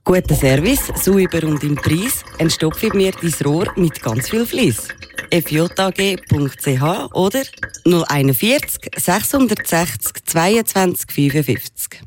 Guter Service, sauber und im Preis, entstopfe mir dein Rohr mit ganz viel Fleiss. fjag.ch oder 041 660 22 55.